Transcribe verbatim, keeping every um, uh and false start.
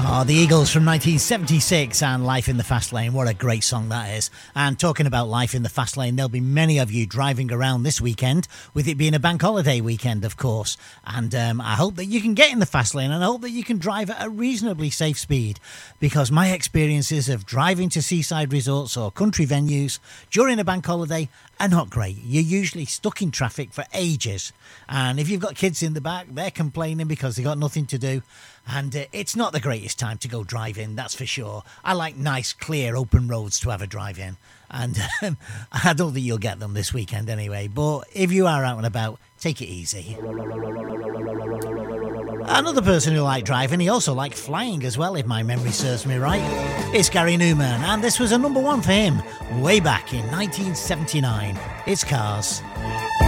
Oh, the Eagles from nineteen seventy-six and Life in the Fast Lane. What a great song that is. And talking about Life in the Fast Lane, there'll be many of you driving around this weekend, with it being a bank holiday weekend, of course. And um, I hope that you can get in the fast lane, and I hope that you can drive at a reasonably safe speed, because my experiences of driving to seaside resorts or country venues during a bank holiday are not great. You're usually stuck in traffic for ages. And if you've got kids in the back, they're complaining because they've got nothing to do. And uh, it's not the greatest time to go driving, that's for sure. I like nice, clear, open roads to have a drive in. And um, I don't think you'll get them this weekend anyway. But if you are out and about, take it easy. Another person who liked driving, he also liked flying as well, if my memory serves me right. It's Gary Newman, and this was a number one for him way back in nineteen seventy-nine. It's Cars.